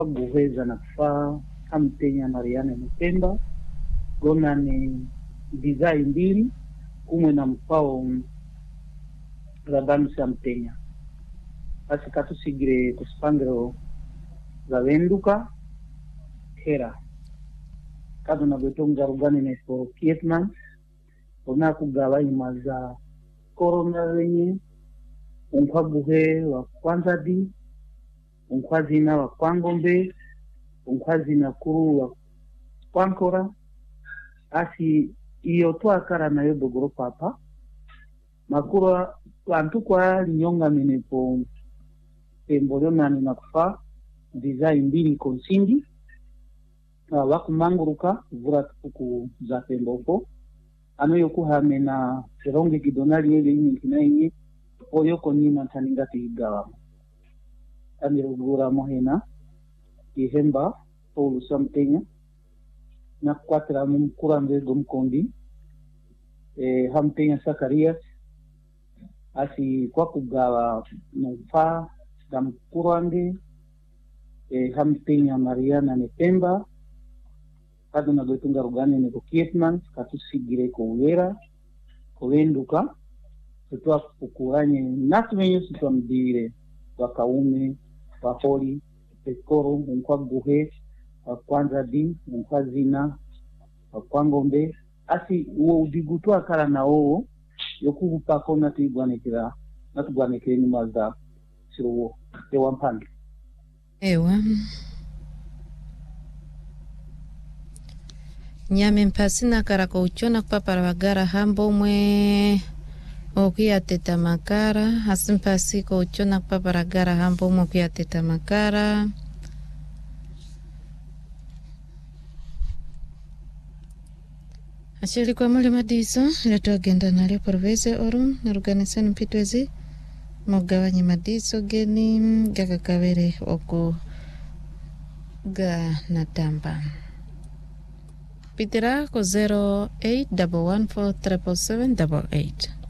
guheza na kufaa Hamtenya Mariana Mpemba gona ni design mbili kumwe na mpao radamsa Mtenya basi katusigire kuspangiro za wenduka hera kado na betonga rugani ne for Vietnam ona kugawa imaza corona wenye unkwaguhe wa kwanza di unkwazina wa kwangombe unkwazina kuru wa kwankora asi iyo twakara nayo dogoro papa makura wantu kwa nyonga minepo pembolo nani na kufa design mbili konsindi wakumanguruka vura tuku za pemboko ano yoku hamena seronge gidonali yele yini kinayi oyo konina taningati igawa amirugura mohena ihemba polu Mtenya na kwatra mkurambe gomkondi Hamtenya Sakarias asi kwa kugawa mfa na mkurambe Hamtenya Mariana Mpemba kado na betunga rugani ne Vietnam katusigire ko wera ko wenduka tutwa kukuranye natumenyo tutwambire wakaume waholi pekoro unkwaguhe kwanza di unkazina kwangombe asi uo udigutwa kala na oo yokupako natugwanekera ni mazda siruo ewa mpande ewa nyame mpasina karako uchona kupapara wagara hambo mwe okia teta makara hasimpasi ko uchona kupapara gara hambo mwe okia teta makara Ashili kwa muli madiso leto agenda nalio porveze oru naruganisani mpitwezi mogawanyi madiso geni gaga kawere oku ga natamba pitira ko 0811477788